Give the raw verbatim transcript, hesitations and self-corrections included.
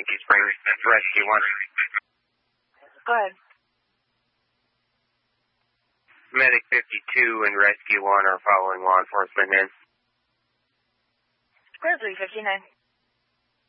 Sandy Springs, Rescue one. Go ahead. Medic fifty-two and Rescue one are following law enforcement in. Grizzly fifty-nine.